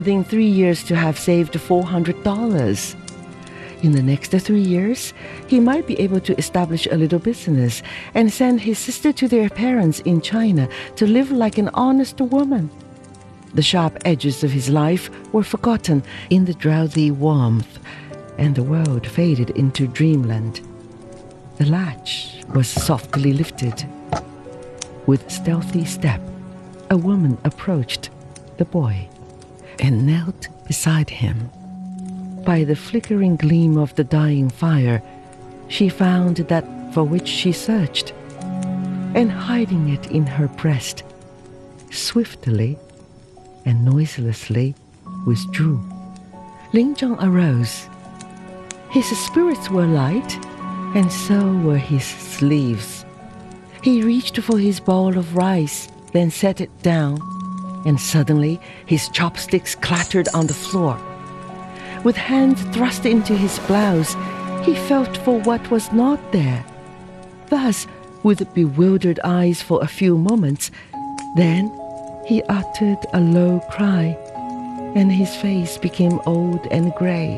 within 3 years to have saved $400. In the next 3 years, he might be able to establish a little business and send his sister to their parents in China to live like an honest woman. The sharp edges of his life were forgotten in the drowsy warmth, and the world faded into dreamland. The latch was softly lifted. With stealthy step, a woman approached the boy and knelt beside him. By the flickering gleam of the dying fire, she found that for which she searched, and hiding it in her breast, swiftly and noiselessly withdrew. Ling Zhong arose. His spirits were light, and so were his sleeves. He reached for his bowl of rice, then set it down, and suddenly his chopsticks clattered on the floor. With hands thrust into his blouse, he felt for what was not there. Thus, with bewildered eyes for a few moments, then he uttered a low cry, and his face became old and gray.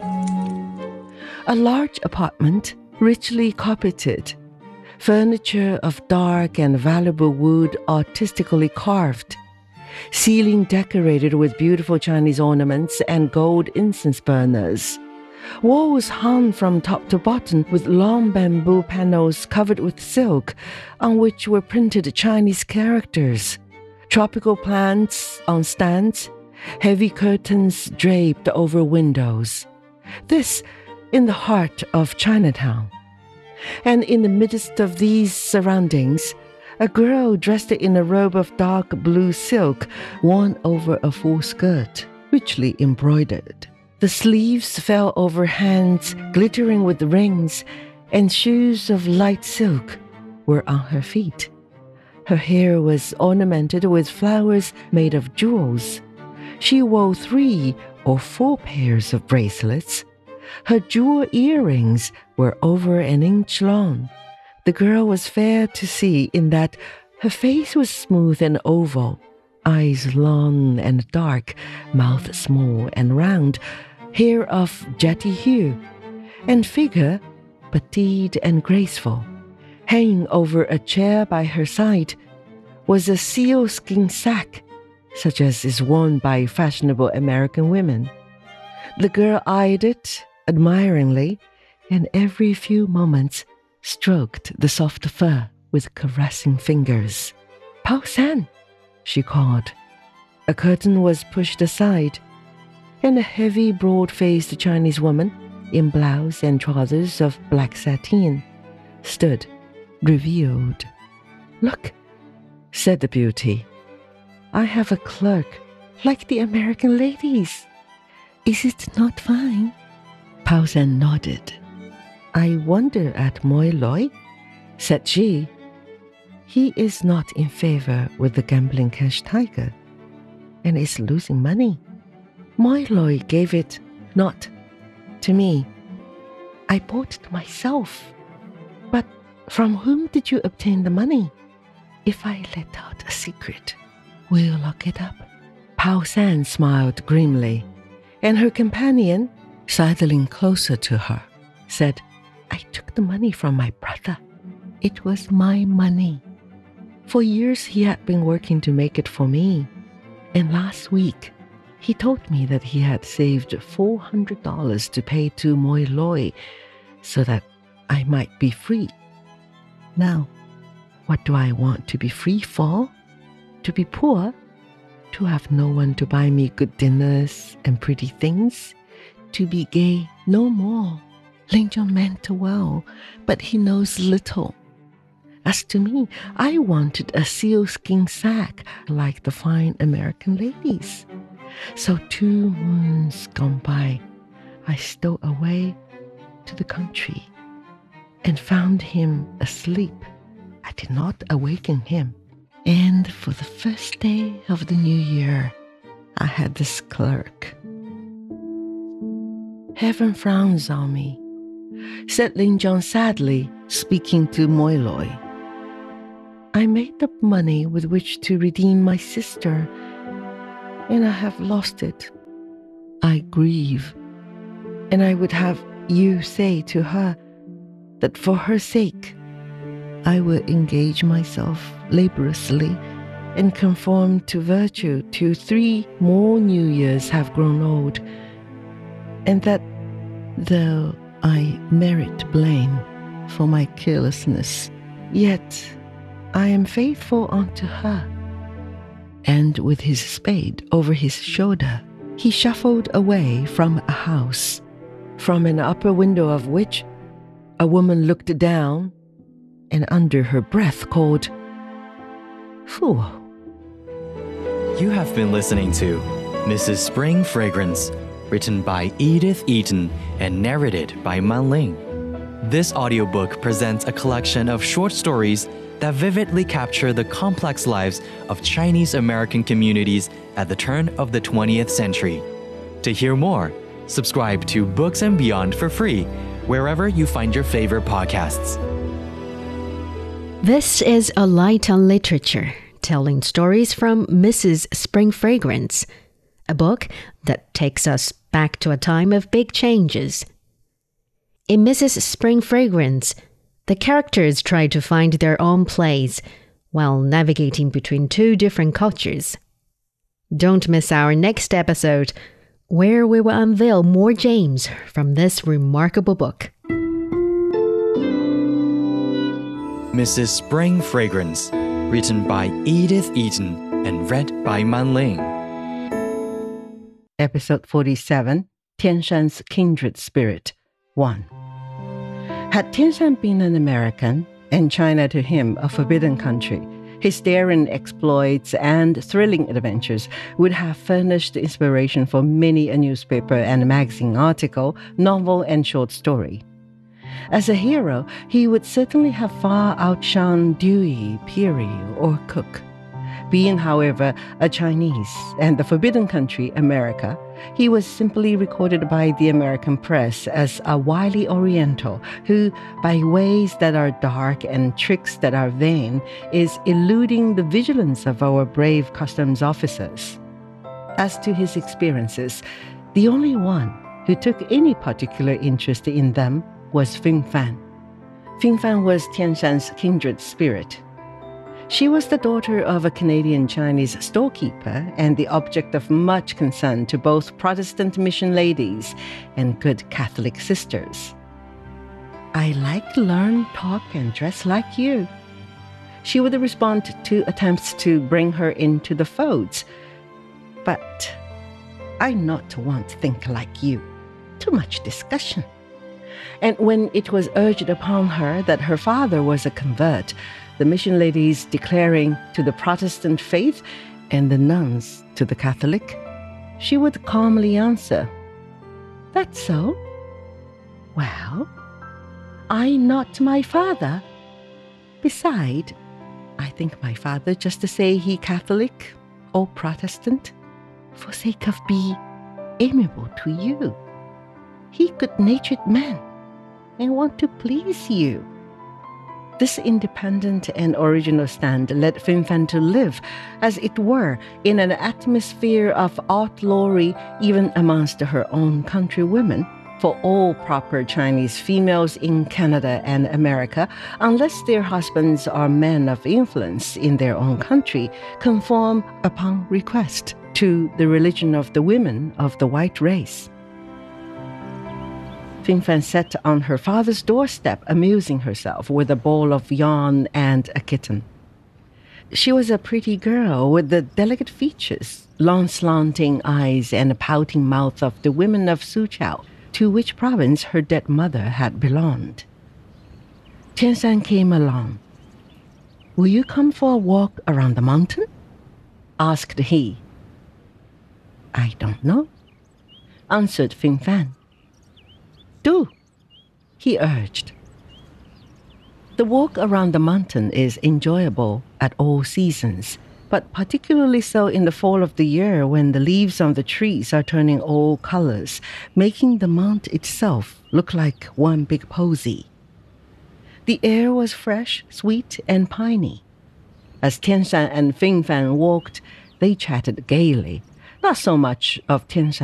A large apartment, richly carpeted, furniture of dark and valuable wood artistically carved, ceiling decorated with beautiful Chinese ornaments and gold incense burners. Walls hung from top to bottom with long bamboo panels covered with silk, on which were printed Chinese characters. Tropical plants on stands, heavy curtains draped over windows. This in the heart of Chinatown. And in the midst of these surroundings, a girl dressed in a robe of dark blue silk worn over a full skirt, richly embroidered. The sleeves fell over hands glittering with rings, and shoes of light silk were on her feet. Her hair was ornamented with flowers made of jewels. She wore 3 or 4 pairs of bracelets. Her jewel earrings were over an inch long. The girl was fair to see in that her face was smooth and oval, eyes long and dark, mouth small and round, hair of jetty hue, and figure petite and graceful. Hanging over a chair by her side was a sealskin sack, such as is worn by fashionable American women. The girl eyed it admiringly, and every few moments stroked the soft fur with caressing fingers. "Pao San," she called. A curtain was pushed aside, and a heavy, broad-faced Chinese woman in blouse and trousers of black sateen stood, revealed. "Look," said the beauty. "I have a clerk like the American ladies. Is it not fine?" Pao San nodded. "I wonder at Moi Loi," said she. "He is not in favor with the gambling cash tiger, and is losing money. Moi Loi gave it not to me. I bought it myself. But from whom did you obtain the money? If I let out a secret, will you lock it up?" Pao San smiled grimly, and her companion, sidling closer to her, said, "I took the money from my brother. It was my money. For years he had been working to make it for me, and last week he told me that he had saved $400 to pay to Moi Loi so that I might be free. Now, what do I want to be free for? To be poor? To have no one to buy me good dinners and pretty things? To be gay no more. Ling Zhong meant well, but he knows little. As to me, I wanted a sealskin sack like the fine American ladies. So 2 moons gone by, I stole away to the country and found him asleep. I did not awaken him. And for the first day of the new year, I had this clerk. Heaven frowns on me, said Ling Zhong sadly, speaking to Moi Loi. I made up money with which to redeem my sister, and I have lost it I grieve. And I would have you say to her that for her sake, I will engage myself laboriously and conform to virtue till 3 more new years have grown old, and that though I merit blame for my carelessness, yet I am faithful unto her. And with his spade over his shoulder, he shuffled away from a house, from an upper window of which a woman looked down and under her breath called, "Fool." You have been listening to Mrs. Spring Fragrance, written by Edith Eaton and narrated by Man Ling. This audiobook presents a collection of short stories that vividly capture the complex lives of Chinese American communities at the turn of the 20th century. To hear more, subscribe to Books and Beyond for free wherever you find your favorite podcasts. This is A Light on Literature, telling stories from Mrs. Spring Fragrance, a book that takes us back to a time of big changes. In Mrs. Spring Fragrance, the characters try to find their own place while navigating between 2 different cultures. Don't miss our next episode, where we will unveil more gems from this remarkable book. Mrs. Spring Fragrance, written by Edith Eaton and read by Man Ling. Episode 47, Tianshan's Kindred Spirit, 1. Had Tianshan been an American, and China to him a forbidden country, his daring exploits and thrilling adventures would have furnished inspiration for many a newspaper and magazine article, novel and short story. As a hero, he would certainly have far outshone Dewey, Peary, or Cook. Being, however, a Chinese and the forbidden country, America, he was simply recorded by the American press as a wily Oriental who, by ways that are dark and tricks that are vain, is eluding the vigilance of our brave customs officers. As to his experiences, the only one who took any particular interest in them was Fing Fan. Fing Fan was Tianshan's kindred spirit. She was the daughter of a Canadian-Chinese storekeeper and the object of much concern to both Protestant mission ladies and good Catholic sisters. "I like to learn, talk, and dress like you," she would respond to attempts to bring her into the folds. "But I not want to think like you. Too much discussion." And when it was urged upon her that her father was a convert, the mission ladies declaring to the Protestant faith and the nuns to the Catholic, she would calmly answer, "That's so? Well, I not my father. Beside, I think my father just to say he Catholic or Protestant, for sake of be amiable to you. He good-natured man and want to please you." This independent and original stand led Fing Fan to live, as it were, in an atmosphere of outlawry even amongst her own countrywomen, for all proper Chinese females in Canada and America, unless their husbands are men of influence in their own country, conform upon request to the religion of the women of the white race. Fing Fan sat on her father's doorstep, amusing herself with a bowl of yarn and a kitten. She was a pretty girl with the delicate features, long slanting eyes, and a pouting mouth of the women of Suzhou, to which province her dead mother had belonged. Tianshan came along. "Will you come for a walk around the mountain?" asked he. "I don't know," answered Fing Fan. "Do," he urged. The walk around the mountain is enjoyable at all seasons, but particularly so in the fall of the year when the leaves on the trees are turning all colors, making the mount itself look like one big posy. The air was fresh, sweet, and piney. As Tianshan and Fing Fan walked, they chatted gaily, not so much of Tianshan